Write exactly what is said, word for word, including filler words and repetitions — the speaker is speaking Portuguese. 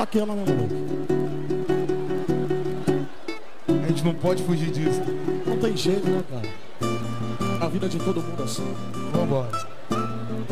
aquela, né, maluco? A gente não pode fugir disso. Não tem jeito, né, cara? A vida de todo mundo assim. Vambora.